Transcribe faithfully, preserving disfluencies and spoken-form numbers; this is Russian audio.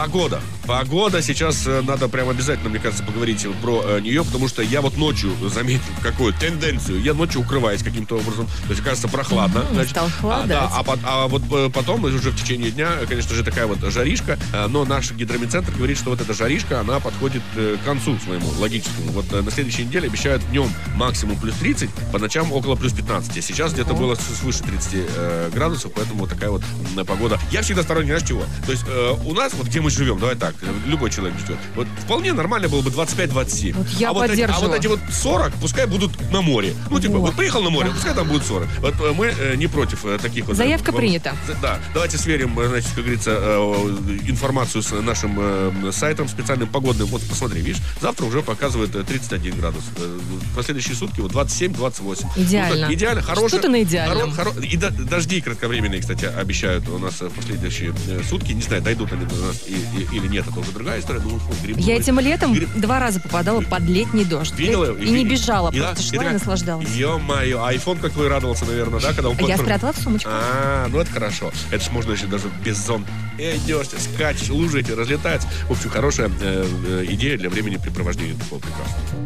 Погода. Погода. Сейчас э, надо прям обязательно, мне кажется, поговорить про э, нее, потому что я вот ночью заметил какую тенденцию. Я ночью укрываюсь каким-то образом. То есть, кажется, прохладно. Mm-hmm, Значит, стал а, да, а, а вот э, потом, уже в течение дня, конечно же, такая вот жаришка. Э, но наш гидромедцентр говорит, что вот эта жаришка, она подходит э, к концу своему логическому. Вот э, на следующей неделе обещают днем максимум плюс тридцать, по ночам около плюс пятнадцать. Сейчас где-то О. было свыше тридцати э, градусов, поэтому вот такая вот э, погода. Я всегда сторонник, знаешь, чего? То есть э, у нас, вот где мы живем, давай так, любой человек живет, вот вполне нормально было бы двадцать пять двадцать семь. Вот я а, вот эти, а поддерживаю. вот эти вот сорок, пускай будут на море. Ну, типа, Вот. вот приехал на море, Да. пускай там будет сорок. Вот э, мы э, не против э, таких вот... Заявка э, принята. Да, давайте сверим, э, значит, как говорится, э, информацию с нашим э, сайтом специальным погодным. Вот, посмотри, видишь, завтра уже показывает э, тридцать один градус. Э, последующие сутки вот двадцать семь двадцать восемь. Идеально. Ну, так, идеально, хорошее. Что-то на идеальном. Хоро, хоро, и до, дожди кратковременные, кстати, обещают у нас в последующие э, сутки. Не знаю, дойдут они до нас и, и, или нет, это уже другая история. Ну, ну, гриб, Я этим летом гриб. два раза попадала под летний дождь. Видела? И не бежала, И, просто да, шла и такая, наслаждалась. Ё-моё, айфон как вы радовался, наверное, да, когда он Я под- спрятала в сумочку. А, ну это хорошо. Это ж можно еще даже без зонта. Идешь, скачешь, лужи эти разлетаются. В общем, хорошая э, э, идея для времени препровождения такого прекрасного.